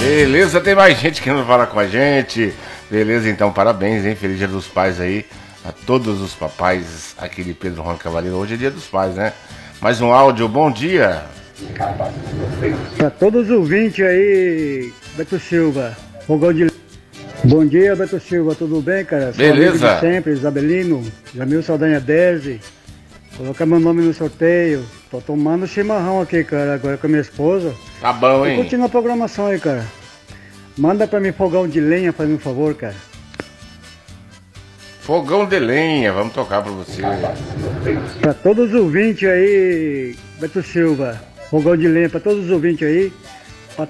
Beleza, tem mais gente querendo falar com a gente. Beleza, então, parabéns, hein? Feliz Dia dos Pais aí a todos os papais aqui de Pedro Juan Cavaleiro. Hoje é Dia dos Pais, né? Mais um áudio, bom dia. Para todos os ouvintes aí, Beto Silva, Fogão de... Bom dia, Beto Silva, tudo bem, cara? Sou beleza. Amigo de sempre, Isabelino, Jamil Saldanha 10. Colocar meu nome no sorteio. Tô tomando chimarrão aqui, cara, agora com a minha esposa. Tá bom, hein? Continua a programação aí, cara. Manda pra mim fogão de lenha, faz um favor, cara. Fogão de lenha, vamos tocar pra você. Pra todos os ouvintes aí, Beto Silva, fogão de lenha, pra todos os ouvintes aí, pra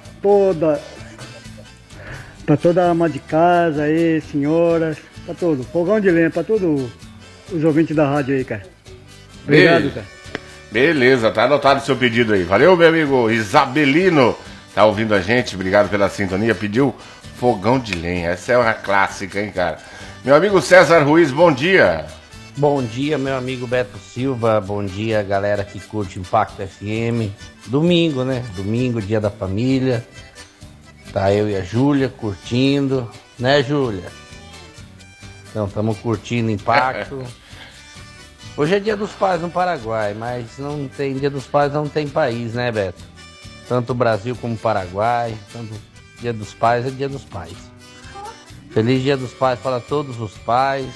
toda ama de casa aí, senhoras, pra tudo. Fogão de lenha, pra todos os ouvintes da rádio aí, cara. Obrigado, cara. Beleza, tá anotado o seu pedido aí. Valeu, meu amigo Isabelino. Tá ouvindo a gente, obrigado pela sintonia. Pediu fogão de lenha. Essa é uma clássica, hein, cara. Meu amigo César Ruiz, bom dia. Bom dia, meu amigo Beto Silva. Bom dia, galera que curte Impacto FM. Domingo, né? Domingo, dia da família. Tá eu e a Júlia curtindo, né, Júlia? Então, estamos curtindo Impacto. Hoje é Dia dos Pais no Paraguai, mas não tem Dia dos Pais, não tem país, né, Beto? Tanto o Brasil como o Paraguai, tanto Dia dos Pais é Dia dos Pais. Feliz Dia dos Pais para todos os pais.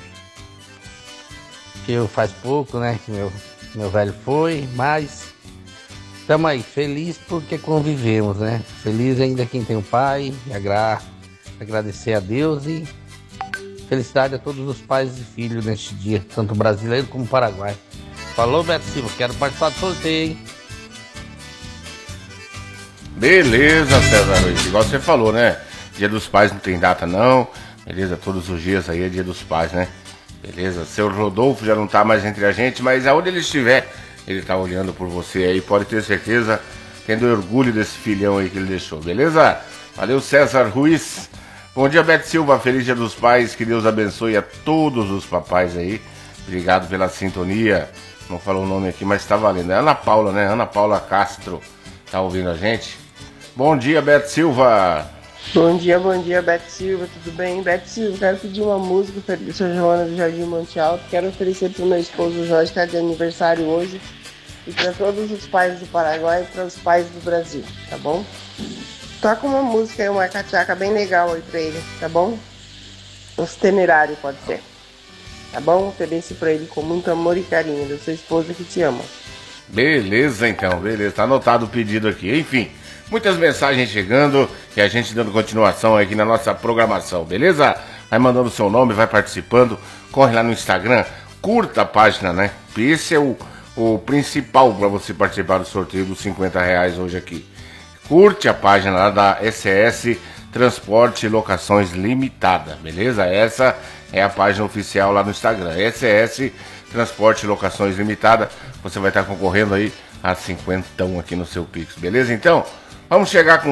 Que eu faz pouco, né, que meu velho foi, mas estamos aí, feliz porque convivemos, né? Feliz ainda quem tem um pai, agradecer a Deus e felicidade a todos os pais e filhos neste dia, tanto brasileiro como paraguai. Falou, Beto Silva, quero participar do sorteio, hein? Beleza, César Luiz, igual você falou, né? Dia dos Pais não tem data não. Beleza, todos os dias aí é Dia dos Pais, né? Beleza, seu Rodolfo já não tá mais entre a gente, mas aonde ele estiver, ele tá olhando por você aí, pode ter certeza, tendo orgulho desse filhão aí que ele deixou, beleza? Valeu, César Ruiz. Bom dia, Beto Silva, feliz Dia dos Pais, que Deus abençoe a todos os papais aí. Obrigado pela sintonia. Não falou o nome aqui, mas tá valendo. É Ana Paula, né? Ana Paula Castro tá ouvindo a gente. Bom dia, Beto Silva. Bom dia, Beto Silva, tudo bem? Beto Silva, quero pedir uma música para a Sra. Joana do Jardim Monte Alto. Quero oferecer para o meu esposo Jorge, que está de aniversário hoje. E para todos os pais do Paraguai e para os pais do Brasil, tá bom? Toca uma música aí, uma cachaca bem legal aí pra ele, tá bom? Os Temerários, pode ser. Tá bom? Oferece pra ele com muito amor e carinho, da sua esposa que te ama. Beleza, então, beleza. Tá anotado o pedido aqui. Enfim, muitas mensagens chegando e a gente dando continuação aqui na nossa programação, beleza? Vai mandando o seu nome, vai participando. Corre lá no Instagram, curta a página, né? Esse é o principal para você participar do sorteio dos R$50 hoje aqui. Curte a página lá da SS Transporte e Locações Limitada, beleza? Essa é a página oficial lá no Instagram, SS Transporte e Locações Limitada. Você vai estar concorrendo aí a 50 aqui no seu Pix, beleza? Então, vamos chegar com